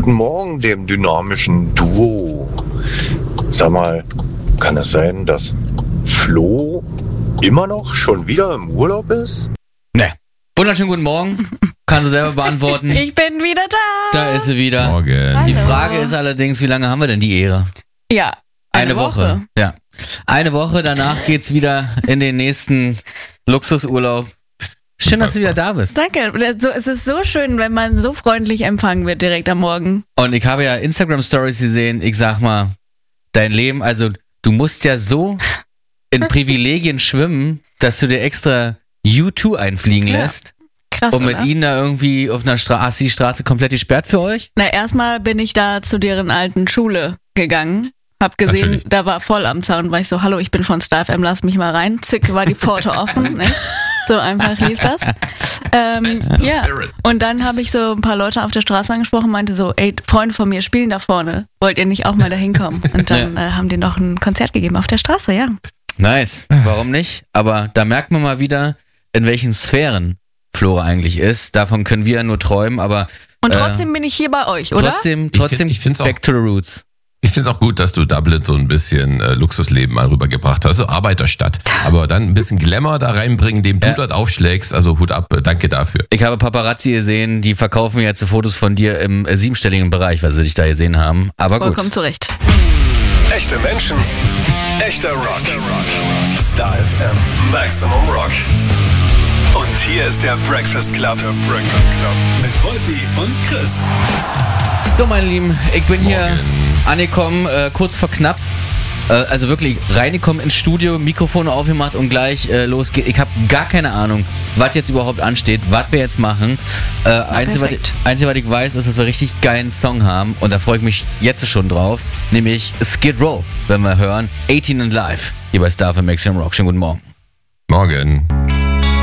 Guten Morgen dem dynamischen Duo. Sag mal, kann es sein, dass Flo immer noch schon wieder im Urlaub ist? Ne. Wunderschönen guten Morgen. Kann sie selber beantworten. Ich bin wieder da. Da ist sie wieder. Morgen. Die Hallo. Frage ist allerdings, wie lange haben wir denn die Ehre? Ja, eine Woche. Ja. Eine Woche, danach geht's wieder in den nächsten Luxusurlaub. Schön, dass du wieder da bist. Danke. Es ist so schön, wenn man so freundlich empfangen wird direkt am Morgen. Und ich habe ja Instagram-Stories gesehen. Ich sag mal, dein Leben, also du musst ja so in Privilegien schwimmen, dass du dir extra U2 einfliegen Ja. lässt. Krass, Und mit oder? ihnen da irgendwie auf einer Straße, hast du die Straße komplett gesperrt für euch? Na, erstmal bin ich da zu deren alten Schule gegangen. Hab gesehen, Natürlich. da war voll am Zaun, war ich so, hallo, ich bin von Star FM, lass mich mal rein. Zick, war die Pforte offen. Ne? So einfach lief das. Ja. Spirit. Und dann habe ich so ein paar Leute auf der Straße angesprochen, meinte so, ey, Freunde von mir spielen da vorne. Wollt ihr nicht auch mal da hinkommen? Und dann haben die noch ein Konzert gegeben auf der Straße, ja. Nice. Warum nicht? Aber da merkt man mal wieder, in welchen Sphären Flora eigentlich ist. Davon können wir ja nur träumen, aber Und trotzdem bin ich hier bei euch, oder? trotzdem Ich find's auch- back to the roots. Ich finde es auch gut, dass du Dublin so ein bisschen Luxusleben mal rübergebracht hast. Also Arbeiterstadt. Aber dann ein bisschen Glamour da reinbringen, dem du dort aufschlägst. Also Hut ab, danke dafür. Ich habe Paparazzi gesehen, die verkaufen jetzt Fotos von dir im siebenstelligen Bereich, weil sie dich da gesehen haben. Aber Vollkommen gut. zurecht. Echte Menschen, echter Rock. Star FM, Maximum Rock. Und hier ist der Breakfast Club. Mit Wolfi und Chris. So, meine Lieben, ich bin hier angekommen, kurz vor knapp. Also wirklich reingekommen ins Studio, Mikrofone aufgemacht und gleich los geht. Ich habe gar keine Ahnung, was jetzt überhaupt ansteht, was wir jetzt machen. Einzige, perfekt. was ich weiß, ist, dass wir richtig geilen Song haben und da freue ich mich jetzt schon drauf. Nämlich Skid Row, wenn wir hören 18 and Live hier bei Star FM Maximum Rock. Schönen guten Morgen. Morgen.